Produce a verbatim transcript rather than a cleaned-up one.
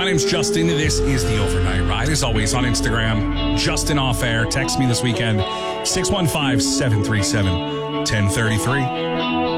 name's Justin. This is the Overnight Ride. As always, on Instagram, Justin Off Air. Text me this weekend, six one five, seven three seven, one zero three three.